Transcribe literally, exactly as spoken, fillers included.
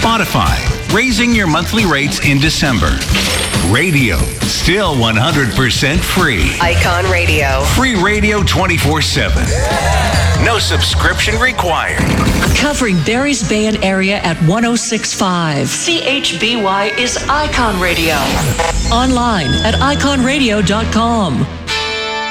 Spotify, raising your monthly rates in December. Radio, still one hundred percent free. Icon Radio. Free radio twenty-four seven. No subscription required. Covering Barry's Bay and area at one oh six point five. C H B Y is Icon Radio. Online at icon radio dot com.